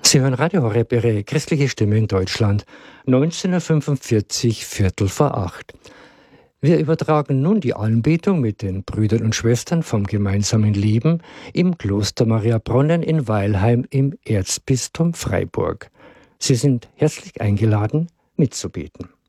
Sie hören Radio Horeb, Ihre christliche Stimme in Deutschland, 19.45 Viertel vor 8. Wir übertragen nun die Anbetung mit den Brüdern und Schwestern vom gemeinsamen Leben im Kloster Mariabronnen in Weilheim im Erzbistum Freiburg. Sie sind herzlich eingeladen, mitzubeten.